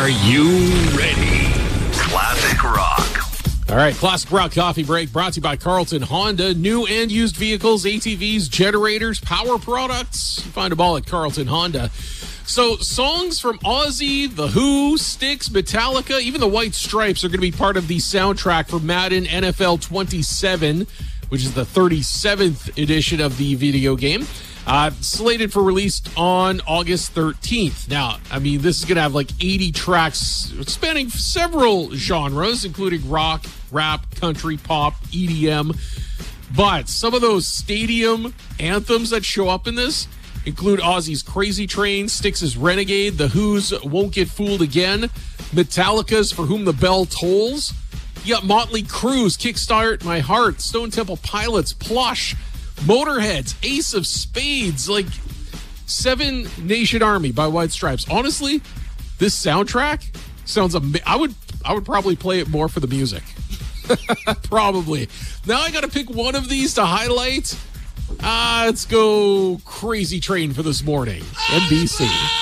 Are you ready? Classic Rock. All right, Classic Rock Coffee Break brought to you by Carlton Honda. New and used vehicles, ATVs, generators, power products. You find them all at Carlton Honda. So songs from Ozzy, The Who, Styx, Metallica, even the White Stripes are going to be part of the soundtrack for Madden NFL 27, which is the 37th edition of the video game. Slated for release on August 13th. Now, I mean, this is going to have like 80 tracks spanning several genres, including rock, rap, country, pop, EDM. But some of those stadium anthems that show up in this include Ozzy's Crazy Train, Styx's Renegade, The Who's Won't Get Fooled Again, Metallica's For Whom the Bell Tolls. You got Motley Crue's Kickstart My Heart, Stone Temple Pilots, Plush, Motorhead's Ace of Spades, like Seven Nation Army by White Stripes. Honestly, this soundtrack sounds amazing. I would probably play it more for the music. Probably. Now I got to pick one of these to highlight. Let's go Crazy Train for this morning. NBC.